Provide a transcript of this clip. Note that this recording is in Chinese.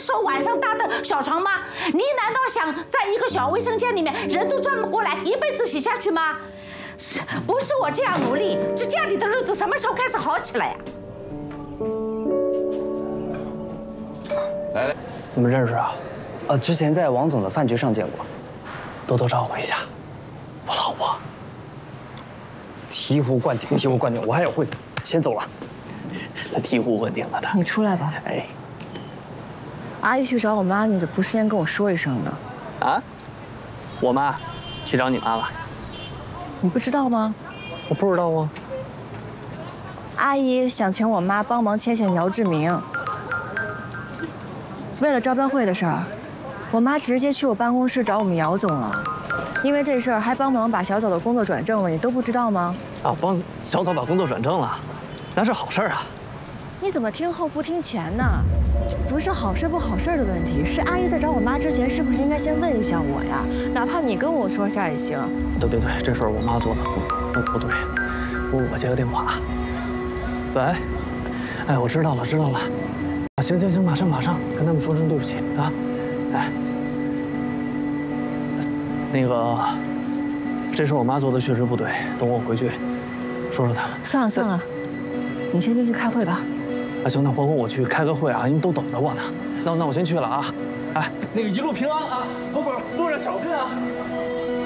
收晚上搭的小床吗？你难道想在一个小卫生间里面人都转不过来，一辈子洗下去吗？不是我这样努力，这家里的日子什么时候开始好起来呀？ 来， 你们认识啊？之前在王总的饭局上见过，多多照顾一下。我老婆醍醐灌顶，醍醐灌顶，我还有会，先走了。他醍醐灌顶了的。 你出来吧。 哎， 阿姨去找我妈，你怎么不事先跟我说一声呢？ 啊？我妈去找你妈了？ 你不知道吗？ 我不知道啊。 阿姨想请我妈帮忙牵线姚志明。为了招标会的事儿，我妈直接去我办公室找我们姚总了。因为这事儿还帮忙把小枣的工作转正了，你都不知道吗？ 啊，帮小枣把工作转正了，那是好事啊。 你怎么听后不听前呢？这不是好事不好事的问题，是阿姨在找我妈之前，是不是应该先问一下我呀？哪怕你跟我说下也行。 对，这事儿我妈做的不对。我接个电话。喂，哎，我知道了。行，马上跟他们说声对不起啊。哎，那个，这事我妈做的确实不对，等我回去说说他们。 算了，你先进去开会吧。 啊，行，那回头我去开个会啊，人都等着我呢。那我先去了啊。哎，那个一路平安啊，宝贝，路上小心啊。